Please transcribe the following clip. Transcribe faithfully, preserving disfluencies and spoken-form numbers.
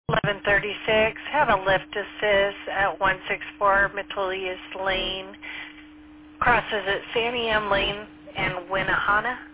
eleven thirty-six, have a lift assist at one sixty-four Metolius Lane, crosses at Santiam Lane and Winnahana.